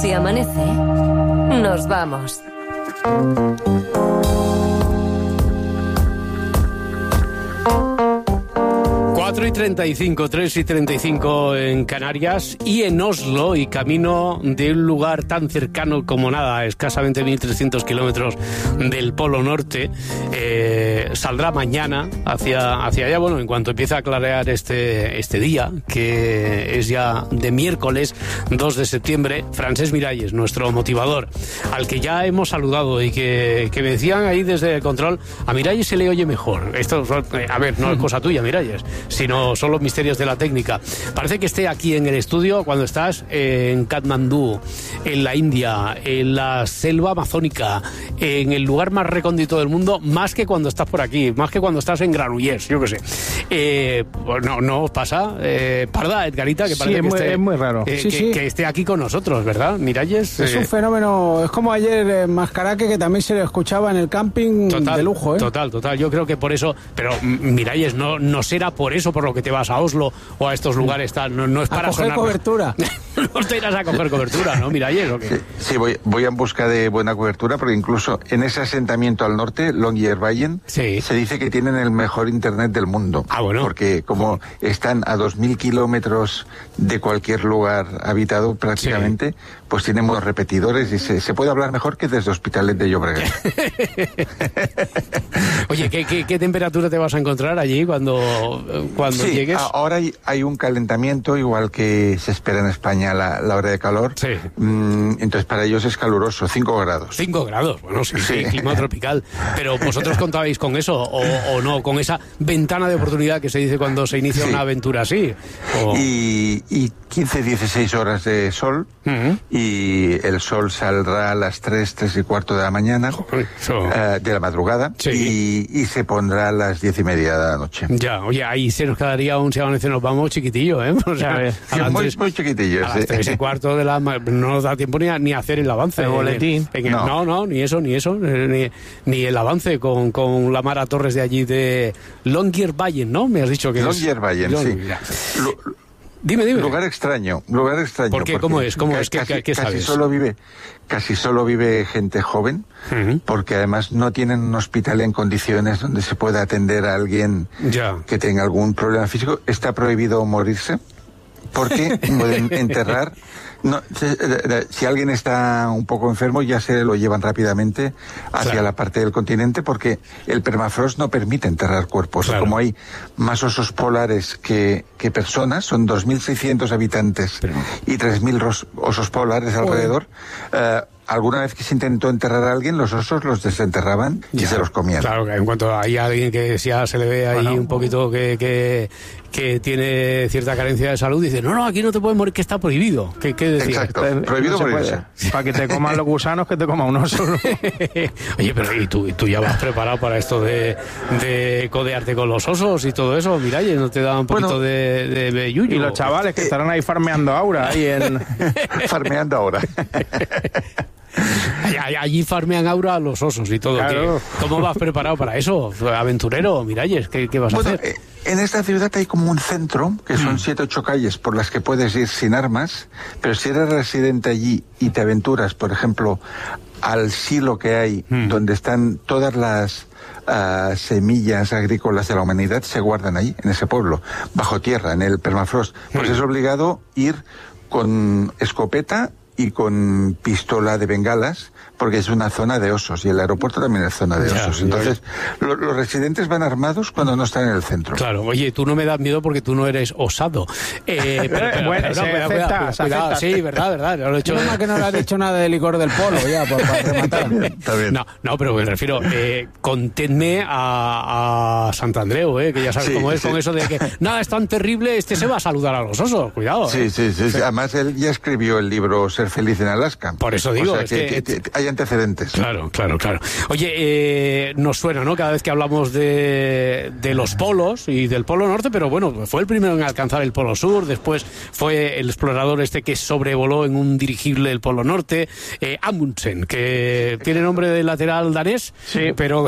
Si amanece, nos vamos. 4:35, 3:35 en Canarias y en Oslo, y camino de un lugar tan cercano como nada, escasamente 1.300 kilómetros del Polo Norte. Saldrá mañana hacia allá, bueno, en cuanto empiece a clarear este día, que es ya de miércoles 2 de septiembre, Francesc Miralles, nuestro motivador, al que ya hemos saludado y que me decían ahí desde el control, a Miralles se le oye mejor. Esto, a ver, no es cosa tuya, Miralles, sino son los misterios de la técnica. Parece que esté aquí en el estudio cuando estás en Katmandú, en la India, en la selva amazónica, en el lugar más recóndito del mundo, más que cuando estás por aquí, más que cuando estás en Granollers, yo qué sé. Pues no os pasa, Parda, Edgarita, que parece sí, es muy raro. Que esté aquí con nosotros, ¿verdad, Miralles? Es un fenómeno, es como ayer en Mascaraque, que también se le escuchaba en el camping, de lujo, ¿eh? Total, yo creo que por eso, pero Miralles, no será por eso por lo que te vas a Oslo o a estos lugares tal, no es para coger cobertura. No te irás a coger cobertura, ¿no, Miralles? ¿O qué? Sí, voy en busca de buena cobertura, porque incluso en ese asentamiento al norte, Longyearbyen, se dice que tienen el mejor internet del mundo. Ah, bueno. Porque como están a 2.000 kilómetros de cualquier lugar habitado prácticamente, pues tienen buenos repetidores y se puede hablar mejor que desde Hospitalet de Llobregat. Oye, ¿qué temperatura te vas a encontrar allí cuando llegues? Ahora hay un calentamiento, igual que se espera en España la hora de calor. Sí. Entonces para ellos es caluroso, 5 grados. 5 grados, bueno, sí, clima tropical. Pero ¿vosotros contabais con eso o no? Con esa ventana de oportunidad que se dice cuando se inicia una aventura así. Y 15, 16 horas de sol, y el sol saldrá a las 3 y cuarto de la mañana, de la madrugada, y se pondrá a las 10:30 de la noche. Ya, oye, ahí se nos quedaría un, si amanece nos vamos, chiquitillo, ¿eh? O sea, muy chiquitillo. A las 3 y cuarto de la no nos da tiempo ni hacer el avance. El boletín. No, ni eso, ni el avance con la Mara Torres de allí de Longyearbyen, ¿no? Me has dicho que Longyearbyen, sí. Dime. Lugar extraño. ¿Por qué? ¿Cómo es? ¿Qué sabes? Casi solo vive gente joven, porque además no tienen un hospital en condiciones donde se pueda atender a alguien que tenga algún problema físico. Está prohibido morirse, porque pueden enterrar. No, si alguien está un poco enfermo, ya se lo llevan rápidamente hacia la parte del continente, porque el permafrost no permite enterrar cuerpos. Claro. Como hay más osos polares que personas, son 2.600 habitantes y 3.000 osos polares alrededor. Alguna vez que se intentó enterrar a alguien, los osos los desenterraban y se los comían. Claro, que en cuanto hay alguien que ya se le ve ahí un poquito que tiene cierta carencia de salud, dice, no, aquí no te puedes morir, que está prohibido. ¿Qué decía? Exacto, prohibido morirse. Para que te coman los gusanos, que te coma un oso. Oye, pero ¿y tú ya vas preparado para esto de codearte con los osos y todo eso? Miralles, ¿no te da un poquito de yuyu? Y los chavales que estarán ahí farmeando ahora, farmeando ahora. Allí farmean aura a los osos y todo. Claro. ¿Cómo vas preparado para eso? Aventurero, Miralles, ¿qué vas a hacer? En esta ciudad hay como un centro, que son 7 o 8 calles por las que puedes ir sin armas, pero si eres residente allí y te aventuras, por ejemplo, al silo que hay, donde están todas las semillas agrícolas de la humanidad, se guardan ahí, en ese pueblo, bajo tierra, en el permafrost. Pues es obligado ir con escopeta y con pistola de bengalas, porque es una zona de osos, y el aeropuerto también es zona de osos. Entonces, los residentes van armados cuando no están en el centro. Claro, oye, tú no me das miedo porque tú no eres osado. Cuidado, sí, verdad. Lo he hecho. No, que no le has dicho nada de licor del polo, ya, para rematar. No, pero me refiero, conténme a Santandreu, que ya sabes cómo es, con eso de que nada es tan terrible, se va a saludar a los osos, cuidado. Sí. Además, él ya escribió el libro Ser feliz en Alaska. Por eso digo, o sea, que hay antecedentes. Claro. Oye, nos suena, ¿no? Cada vez que hablamos de los polos y del Polo Norte, pero bueno, fue el primero en alcanzar el Polo Sur, después fue el explorador que sobrevoló en un dirigible el Polo Norte, Amundsen, que tiene nombre de lateral danés, pero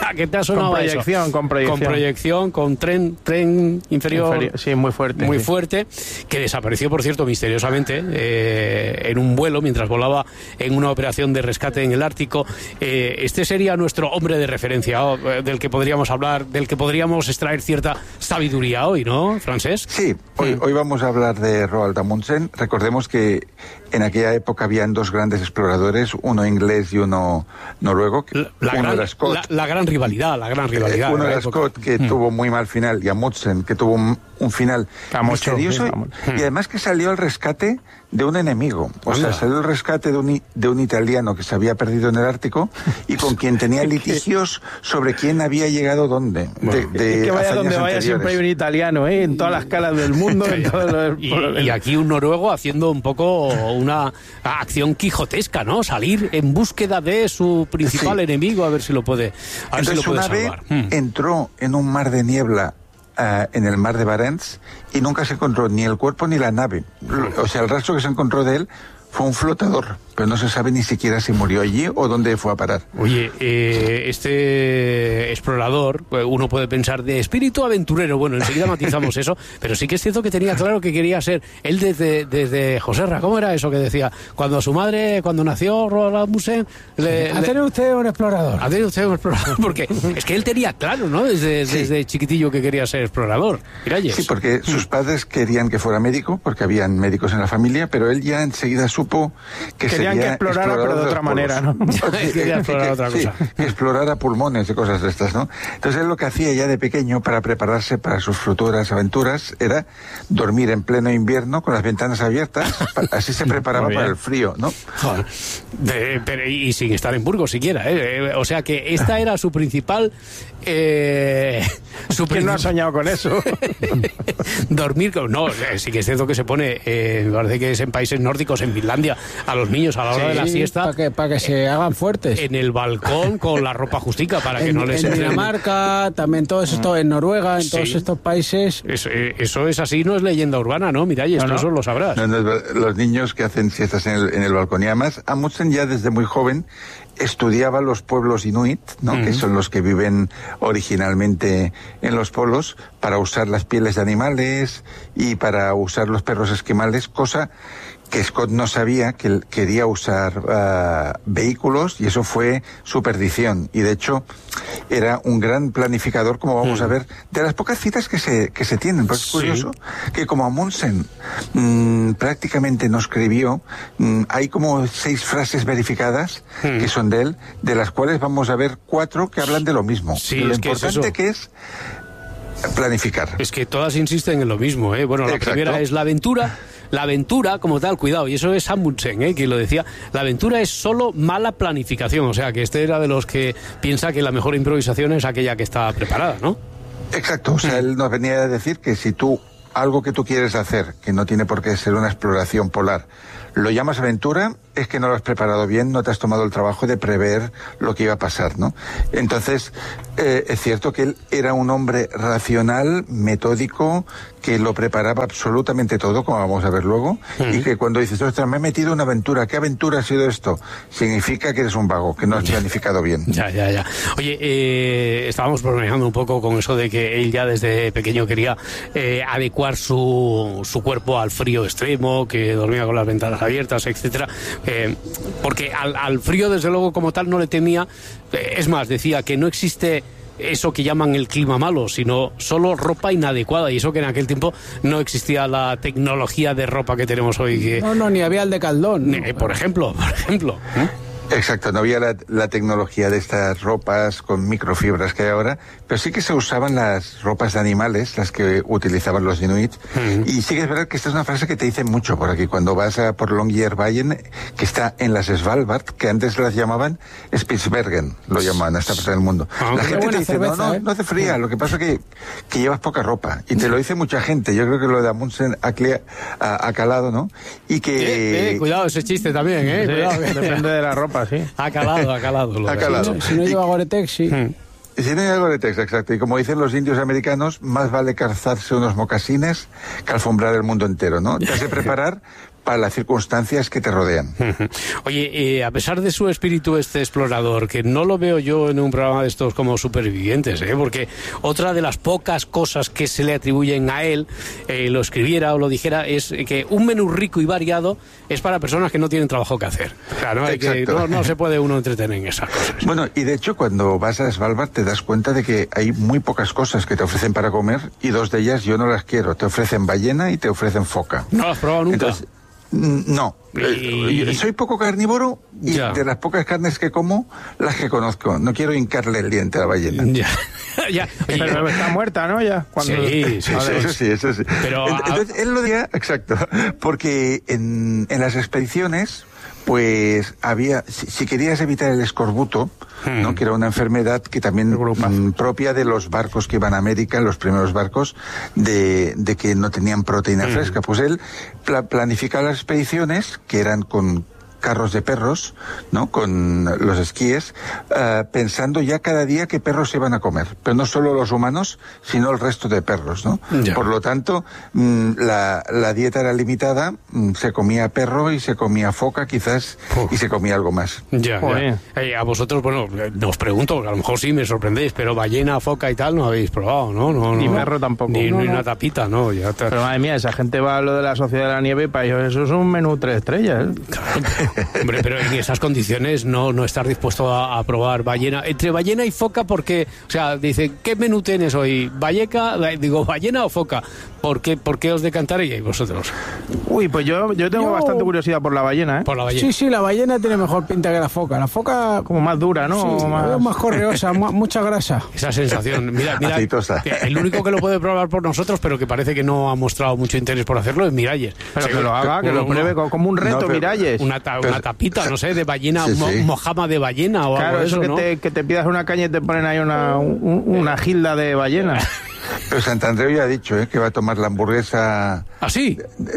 ¿A qué te ha sonado eso? Con proyección, con tren inferior. Sí, muy fuerte. Muy fuerte, que desapareció, por cierto, misteriosamente, en un vuelo, mientras volaba en una operación de rescate en el Ártico. Este sería nuestro hombre de referencia, del que podríamos hablar, del que podríamos extraer cierta sabiduría hoy, ¿no, Francesc? Sí, hoy vamos a hablar de Roald Amundsen. Recordemos que en aquella época habían dos grandes exploradores, uno inglés y uno noruego. Uno era Scott. La gran rivalidad. Uno era Scott, que tuvo muy mal final, y Amundsen, que tuvo un final misterioso, y además que salió al rescate de un enemigo. O sea, salió al rescate de un italiano que se había perdido en el Ártico y con quien tenía litigios sobre quién había llegado dónde. Que vaya donde vaya siempre hay un italiano, en todas las escalas del mundo. Y aquí un noruego haciendo un poco una acción quijotesca, ¿no? Salir en búsqueda de su principal enemigo, a ver si lo puede salvar. Entonces una vez entró en un mar de niebla en el mar de Barents y nunca se encontró ni el cuerpo ni la nave. O sea, el rastro que se encontró de él fue un flotador, pero no se sabe ni siquiera si murió allí o dónde fue a parar. Oye, este explorador, uno puede pensar de espíritu aventurero, bueno, enseguida matizamos eso, pero sí que es cierto que tenía claro que quería ser, él desde Joserra, ¿cómo era eso que decía? Cuando su madre, cuando nació Roald Amundsen, ¿Ha tenido usted un explorador? Ha tenido usted un explorador, porque es que él tenía claro, ¿no? Desde chiquitillo que quería ser explorador. Miralles. Sí, porque sus padres querían que fuera médico, porque habían médicos en la familia, pero él ya enseguida supo que querían que explorara, pero de otra manera, ¿no? Quería explorar otra cosa. Que explorara pulmones y cosas de estas, ¿no? Entonces él lo que hacía ya de pequeño para prepararse para sus futuras aventuras era dormir en pleno invierno con las ventanas abiertas, así se preparaba para el frío, ¿no? Y sin estar en Burgos siquiera, ¿eh? O sea que esta era su principal... ¿Quién no ha soñado con eso? Dormir no, sí que es cierto que se pone, me parece que es en países nórdicos, en Finlandia, a los niños a la hora de la siesta, para que se hagan fuertes en el balcón con la ropa justica para que no les en Dinamarca, también todo esto, en Noruega, en todos estos países. Eso es así, no es leyenda urbana, ¿no? Mira, y esto eso lo sabrás. Los niños que hacen siestas en el balcón, y además Amundsen ya desde muy joven estudiaba los pueblos inuit, ¿no? Que son los que viven originalmente en los polos, para usar las pieles de animales y para usar los perros esquimales, cosa que Scott no sabía, que él quería usar vehículos, y eso fue su perdición. Y de hecho era un gran planificador, como vamos a ver, de las pocas citas que se tienen. Pues es curioso que como Amundsen prácticamente no escribió, hay como 6 frases verificadas que son de él, de las cuales vamos a ver 4 que hablan de lo mismo. Sí, lo es importante que es planificar. Es que todas insisten en lo mismo, ¿eh? Bueno, la primera es la aventura. La aventura, como tal, cuidado, y eso es Amundsen, quien lo decía, la aventura es solo mala planificación, o sea, que este era de los que piensa que la mejor improvisación es aquella que está preparada, ¿no? Exacto, o sea, él nos venía a decir que si algo que tú quieres hacer, que no tiene por qué ser una exploración polar, lo llamas aventura, es que no lo has preparado bien, no te has tomado el trabajo de prever lo que iba a pasar, ¿no? Entonces, es cierto que él era un hombre racional, metódico, que lo preparaba absolutamente todo, como vamos a ver luego, y que cuando dices, ostras, me he metido en una aventura, ¿qué aventura ha sido esto? Significa que eres un vago, que no has planificado bien. Ya. Oye, estábamos bromeando un poco con eso de que él ya desde pequeño quería adecuar su cuerpo al frío extremo, que dormía con las ventanas abiertas, etcétera. Porque al frío, desde luego, como tal, no le temía. Es más, decía que no existe eso que llaman el clima malo, sino solo ropa inadecuada, y eso que en aquel tiempo no existía la tecnología de ropa que tenemos hoy. No, ni había el de Caldón. Por ejemplo. Exacto, no había la tecnología de estas ropas con microfibras que hay ahora, pero sí que se usaban las ropas de animales, las que utilizaban los inuit, y sí que es verdad que esta es una frase que te dicen mucho por aquí, cuando vas por Longyearbyen, que está en las Svalbard, que antes las llamaban Spitsbergen, lo llamaban a esta parte del mundo. La gente te dice, cerveza, no hace fría, lo que pasa es que llevas poca ropa, y te lo dice mucha gente. Yo creo que lo de Amundsen ha calado, ¿no? Y que... cuidado ese chiste también, cuidado, depende de la ropa. Sí. Ha calado. Si no lleva Gore-Tex, sí. Si no lleva Gore-Tex, exacto. Y como dicen los indios americanos, más vale calzarse unos mocasines que alfombrar el mundo entero, ¿no? Te hace preparar para las circunstancias que te rodean. Oye, a pesar de su espíritu explorador, que no lo veo yo en un programa de estos como Supervivientes, porque otra de las pocas cosas que se le atribuyen a él, lo escribiera o lo dijera, es que un menú rico y variado es para personas que no tienen trabajo que hacer. Claro, no se puede uno entretener en esas cosas. Bueno, y de hecho cuando vas a Svalbard te das cuenta de que hay muy pocas cosas que te ofrecen para comer, y dos de ellas yo no las quiero. Te ofrecen ballena y te ofrecen foca. ¿No las has probado nunca? Entonces, no. Soy poco carnívoro y de las pocas carnes que como, las que conozco. No quiero hincarle el diente a la ballena. Oye, pero está muerta, ¿no? Ya. Eso sí. Pero, entonces, él lo decía, exacto, porque en las expediciones, pues había, si querías evitar el escorbuto, ¿no? Que era una enfermedad que también propia de los barcos que iban a América, los primeros barcos, de que no tenían proteína fresca. Pues él planificaba las expediciones, que eran con carros de perros, ¿no? Con los esquíes, pensando ya cada día qué perros se iban a comer. Pero no solo los humanos, sino el resto de perros, ¿no? Por lo tanto, la dieta era limitada, se comía perro y se comía foca, quizás, y se comía algo más. A vosotros, bueno, os pregunto, porque a lo mejor sí me sorprendéis, pero ballena, foca y tal no habéis probado, ¿no? Ni perro tampoco. Ni una tapita, ¿no? Pero madre mía, esa gente va a lo de la Sociedad de la Nieve y para ellos eso es un menú 3 estrellas, Hombre, pero en esas condiciones no estar dispuesto a probar ballena. Entre ballena y foca, porque, o sea, dice, ¿qué menú tienes hoy? ¿Ballena o foca? ¿Por qué os decantaríais vosotros? Uy, pues yo tengo bastante curiosidad por la ballena, ¿eh? Por la ballena. Sí, la ballena tiene mejor pinta que la foca. La foca como más dura, ¿no? Sí, más correosa, mucha grasa. Esa sensación. Mira, aceitosa. El único que lo puede probar por nosotros, pero que parece que no ha mostrado mucho interés por hacerlo, es Miralles. Pero que lo haga, que lo pruebe como un reto, Miralles. Una tapita, no sé, de ballena, mojama de ballena o claro, algo de eso, ¿no? Que te pidas una caña y te ponen ahí una gilda de ballena. Pero Santandreu ya ha dicho que va a tomar la hamburguesa... ¿Ah, sí?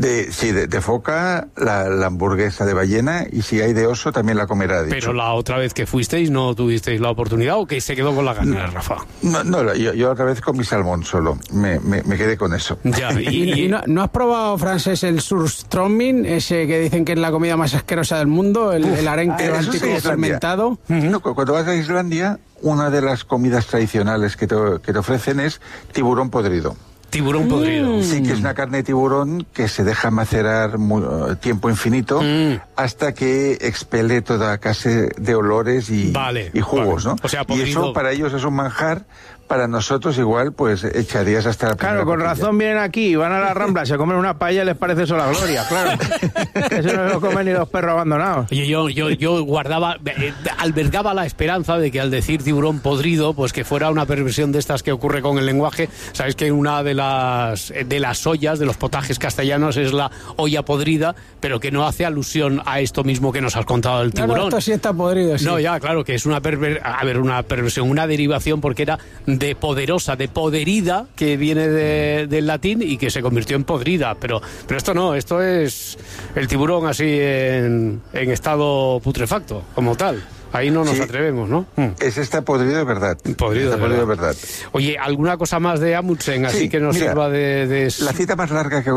De foca, la hamburguesa de ballena, y si hay de oso también la comerá, ha dicho. Pero la otra vez que fuisteis no tuvisteis la oportunidad, ¿o que se quedó con la gana, Rafa? No, yo otra vez comí salmón solo, me quedé con eso. ¿Y no has probado, Francés, el surströmming, ese que dicen que es la comida más asquerosa del mundo, el arenque báltico fermentado? No, cuando vas a Islandia, una de las comidas tradicionales que te ofrecen es tiburón podrido. Tiburón podrido. Sí, que es una carne de tiburón que se deja macerar tiempo infinito hasta que expele toda clase de olores y jugos, ¿no? O sea, y eso para ellos es un manjar. Para nosotros igual, pues echarías hasta la primera. Claro, con razón vienen aquí, van a la Rambla, se comen una paella y les parece eso la gloria, claro. Eso no lo comen ni los perros abandonados. Oye, yo albergaba la esperanza de que al decir tiburón podrido, pues que fuera una perversión de estas que ocurre con el lenguaje. Sabéis que una de las ollas, de los potajes castellanos, es la olla podrida, pero que no hace alusión a esto mismo que nos has contado del tiburón. No, esto sí está podrido, sí. No, ya, claro, que es una perversión, una derivación, porque era de poderosa, de poderida, que viene del latín y que se convirtió en podrida, pero esto no, esto es el tiburón así en estado putrefacto, como tal. Ahí no nos atrevemos, ¿no? Ese está podrido de verdad. Podrido de verdad. Oye, ¿alguna cosa más de Amundsen así que nos sirva de...? La cita más larga que